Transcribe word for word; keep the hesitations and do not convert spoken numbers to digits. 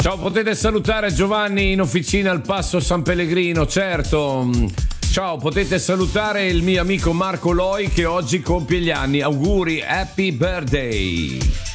Ciao, potete salutare Giovanni in officina al Passo San Pellegrino, certo. Ciao, potete salutare il mio amico Marco Loi che oggi compie gli anni. Auguri, happy birthday.